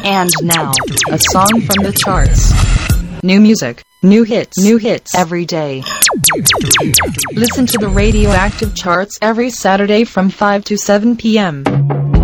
And now, a song from the charts. New music, new hits every day. Listen to the Radioactive Charts every Saturday from 5 to 7 p.m.